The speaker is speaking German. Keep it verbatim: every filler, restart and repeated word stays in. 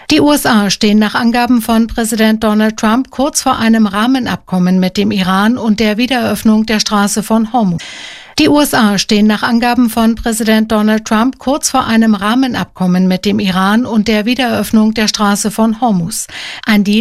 Die U S A stehen nach Angaben von Präsident Donald Trump kurz vor einem Rahmenabkommen mit dem Iran und der Wiedereröffnung der Straße von Hormuz. Die U S A stehen nach Angaben von Präsident Donald Trump kurz vor einem Rahmenabkommen mit dem Iran und der Wiedereröffnung der Straße von Hormuz. Ein Deal